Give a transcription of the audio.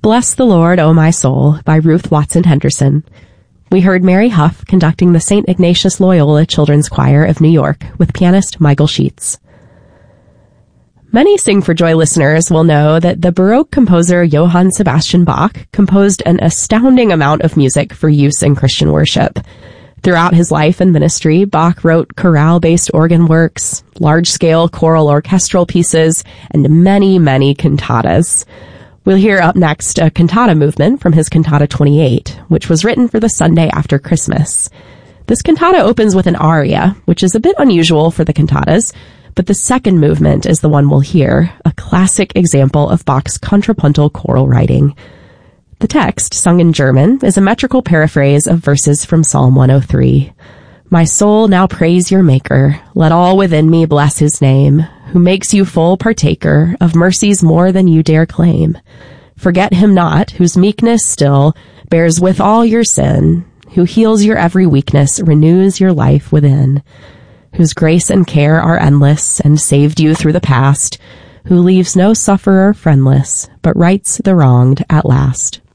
Bless the Lord, O my soul, by Ruth Watson Henderson. We heard Mary Huff conducting the St. Ignatius Loyola Children's Choir of New York with pianist Michael Sheets. Many Sing for Joy listeners will know that the Baroque composer Johann Sebastian Bach composed an astounding amount of music for use in Christian worship. Throughout his life and ministry, Bach wrote chorale-based organ works, large-scale choral orchestral pieces, and many, many cantatas. We'll hear up next a cantata movement from his Cantata 28, which was written for the Sunday after Christmas. This cantata opens with an aria, which is a bit unusual for the cantatas, but the second movement is the one we'll hear, a classic example of Bach's contrapuntal choral writing. The text, sung in German, is a metrical paraphrase of verses from Psalm 103. My soul now praise your Maker. Let all within me bless his name, who makes you full partaker of mercies more than you dare claim. Forget him not, whose meekness still bears with all your sin, who heals your every weakness, renews your life within, whose grace and care are endless and saved you through the past, who leaves no sufferer friendless, but rights the wronged at last.